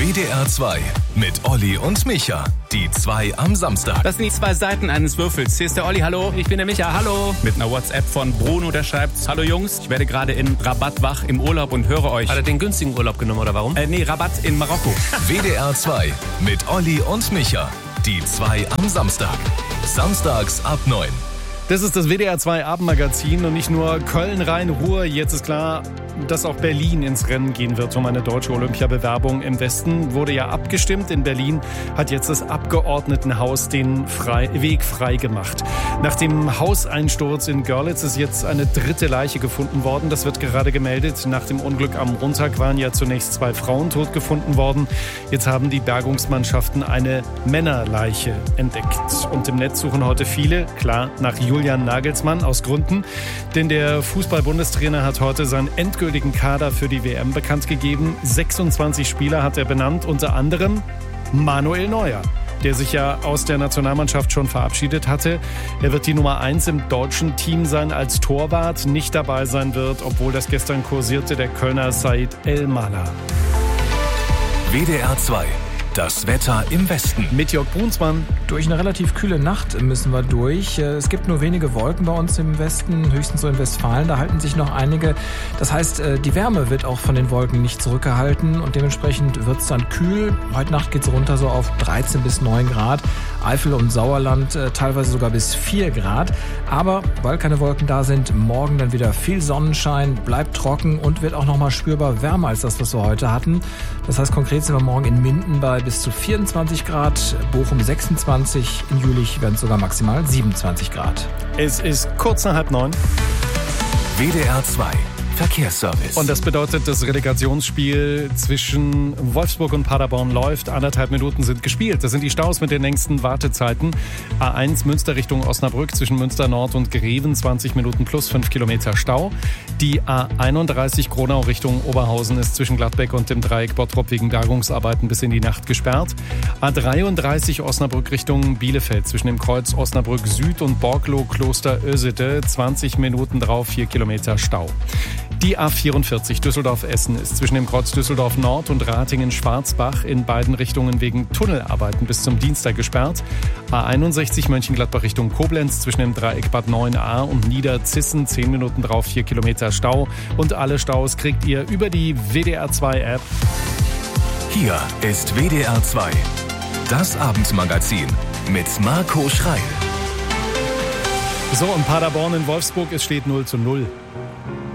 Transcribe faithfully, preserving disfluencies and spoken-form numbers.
W D R zwei mit Olli und Micha. Die zwei am Samstag. Das sind die zwei Seiten eines Würfels. Hier ist der Olli, hallo. Ich bin der Micha, hallo. Mit einer WhatsApp von Bruno, der schreibt: Hallo Jungs, ich werde gerade in Rabat wach im Urlaub und höre euch. Hat er den günstigen Urlaub genommen oder warum? Äh, nee, Rabat in Marokko. W D R zwei mit Olli und Micha. Die zwei am Samstag. Samstags ab neun. Das ist das W D R zwei Abendmagazin und nicht nur Köln, Rhein, Ruhr. Jetzt ist klar, dass auch Berlin ins Rennen gehen wird um eine deutsche Olympiabewerbung. Im Westen wurde ja abgestimmt. In Berlin hat jetzt das Abgeordnetenhaus den frei, Weg frei gemacht. Nach dem Hauseinsturz in Görlitz ist jetzt eine dritte Leiche gefunden worden. Das wird gerade gemeldet. Nach dem Unglück am Montag waren ja zunächst zwei Frauen tot gefunden worden. Jetzt haben die Bergungsmannschaften eine Männerleiche entdeckt. Und im Netz suchen heute viele, klar, nach Julian Nagelsmann aus Gründen. Denn der Fußball-Bundestrainer hat heute seinen endgültigen Kader für die W M bekannt gegeben. sechsundzwanzig Spieler hat er benannt, unter anderem Manuel Neuer, der sich ja aus der Nationalmannschaft schon verabschiedet hatte. Er wird die Nummer eins im deutschen Team sein als Torwart. Nicht dabei sein wird, obwohl das gestern kursierte, der Kölner Said El-Mala. W D R zwei. Das Wetter im Westen. Mit Jörg Brunsmann. Durch eine relativ kühle Nacht müssen wir durch. Es gibt nur wenige Wolken bei uns im Westen, höchstens so in Westfalen. Da halten sich noch einige. Das heißt, die Wärme wird auch von den Wolken nicht zurückgehalten und dementsprechend wird es dann kühl. Heute Nacht geht es runter so auf dreizehn bis neun Grad. Eifel und Sauerland teilweise sogar bis vier Grad. Aber weil keine Wolken da sind, morgen dann wieder viel Sonnenschein, bleibt trocken und wird auch nochmal spürbar wärmer als das, was wir heute hatten. Das heißt, konkret sind wir morgen in Minden bei bis zu vierundzwanzig Grad, Bochum sechsundzwanzig, in Jülich werden es sogar maximal siebenundzwanzig Grad. Es ist kurz nach halb neun. W D R zwei Verkehrsservice. Und das bedeutet, das Relegationsspiel zwischen Wolfsburg und Paderborn läuft. Anderthalb Minuten sind gespielt. Das sind die Staus mit den längsten Wartezeiten. A eins Münster Richtung Osnabrück zwischen Münster Nord und Greven, zwanzig Minuten plus fünf Kilometer Stau. Die A einunddreißig Gronau Richtung Oberhausen ist zwischen Gladbeck und dem Dreieck Bottrop wegen Bergungsarbeiten bis in die Nacht gesperrt. A dreiunddreißig Osnabrück Richtung Bielefeld zwischen dem Kreuz Osnabrück Süd und Borglo Kloster Ösede, zwanzig Minuten drauf, vier Kilometer Stau. Die A vierundvierzig Düsseldorf-Essen ist zwischen dem Kreuz Düsseldorf Nord und Ratingen-Schwarzbach in beiden Richtungen wegen Tunnelarbeiten bis zum Dienstag gesperrt. A einundsechzig Mönchengladbach Richtung Koblenz zwischen dem Dreieck Bad neun a und Niederzissen, zehn Minuten drauf, vier Kilometer Stau. Und alle Staus kriegt ihr über die W D R zwei App. Hier ist W D R zwei. Das Abendmagazin mit Marco Schreil. So, in Paderborn in Wolfsburg, es steht null zu null.